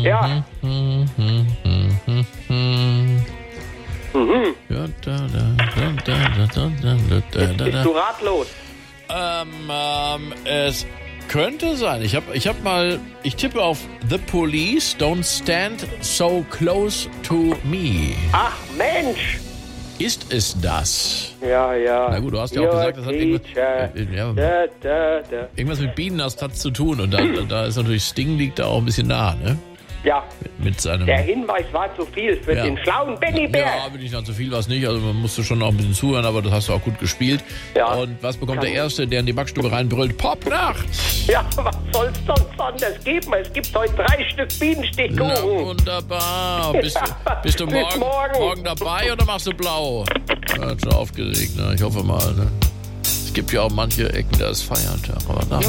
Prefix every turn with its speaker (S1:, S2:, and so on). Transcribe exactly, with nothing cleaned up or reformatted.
S1: Ja.
S2: Mhm. Mhm.
S1: Mhm.
S2: Ja, da, da, da, da, da, da, da, da,
S1: Bist
S2: da.
S1: du ratlos?
S2: Ähm, ähm, es könnte sein. Ich habe ich hab mal, ich tippe auf The Police, Don't Stand So Close to Me.
S1: Ach, Mensch.
S2: Ist es das?
S1: Ja, ja.
S2: Na gut, du hast ja auch
S1: Your
S2: gesagt, das hat irgendwas,
S1: teacher.
S2: äh, ja,
S1: Da, da, da.
S2: irgendwas mit Bienennest hat zu tun. Und da, da ist natürlich Sting liegt da auch ein bisschen nah, ne?
S1: Ja,
S2: Mit seinem...
S1: der Hinweis war zu viel für
S2: Ja.
S1: den schlauen Benny Bär.
S2: Ja, bin ich dann zu viel, was nicht. Also man musste schon auch ein bisschen zuhören, aber das hast du auch gut gespielt.
S1: Ja.
S2: Und was bekommt der Erste, der in die Backstube reinbrüllt? Popnacht!
S1: Ja, was soll's sonst anders geben? Es gibt heute drei Stück
S2: Na,
S1: Bienenstichkuchen.
S2: wunderbar. Bist,
S1: Ja,
S2: du, bist du
S1: bis
S2: morgen,
S1: morgen.
S2: morgen dabei oder machst du blau? Ja, schon aufgeregt, ne? Ich hoffe mal. Ne? Es gibt ja auch manche Ecken, da ist Feiertag. Aber da